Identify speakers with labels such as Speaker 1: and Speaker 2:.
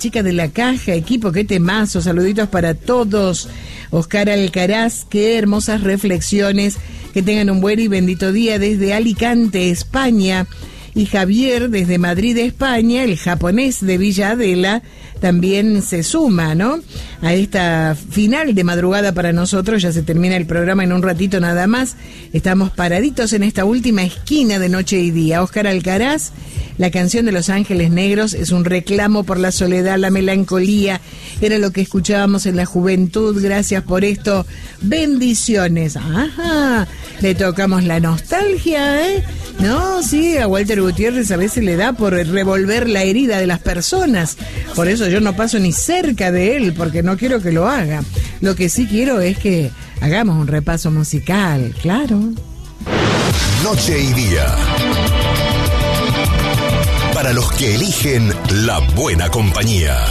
Speaker 1: Chica de la Caja, equipo, qué temazo, saluditos para todos. Oscar Alcaraz, qué hermosas reflexiones, que tengan un buen y bendito día desde Alicante, España. Y Javier desde Madrid, España, el japonés de Villa Adela, también se suma, ¿no?, a esta final de madrugada para nosotros. Ya se termina el programa en un ratito nada más. Estamos paraditos en esta última esquina de Noche y Día. Oscar Alcaraz, la canción de Los Ángeles Negros es un reclamo por la soledad, la melancolía. Era lo que escuchábamos en la juventud. Gracias por esto. Bendiciones. Ajá, le tocamos la nostalgia, ¿eh? No, sí, a Walter Gutiérrez a veces le da por revolver la herida de las personas. Por eso yo no paso ni cerca de él, porque no quiero que lo haga. Lo que sí quiero es que hagamos un repaso musical, claro.
Speaker 2: Noche y Día. Para los que eligen la buena compañía.